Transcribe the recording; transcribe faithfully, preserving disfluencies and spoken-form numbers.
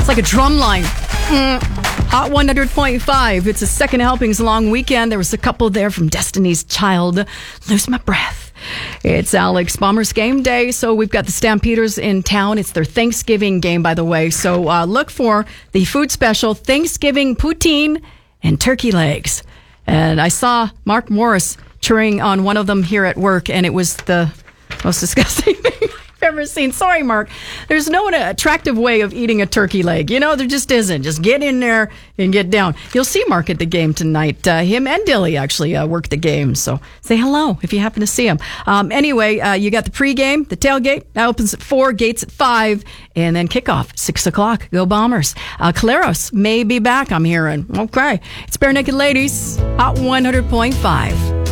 It's like a drum line. Mm. Hot one hundred point five. It's a second helpings long weekend. There was a couple there from Destiny's Child. Lose my breath. It's Alex Bombers game day, so we've got the Stampeders in town. It's their Thanksgiving game, by the way. So uh, look for the food special, Thanksgiving poutine and turkey legs. And I saw Mark Morris cheering on one of them here at work, and it was the most disgusting thing I've ever seen. Sorry, Mark. There's no attractive way of eating a turkey leg. You know, there just isn't. Just get in there and get down. You'll see Mark at the game tonight. Uh, him and Dilly actually uh, work the game. So say hello if you happen to see him. Um, anyway, uh, you got the pregame, the tailgate. That opens at four, gates at five, and then kickoff, six o'clock. Go Bombers. Uh, Caleros may be back, I'm hearing. Okay. It's Bare Naked Ladies, Hot one hundred point five.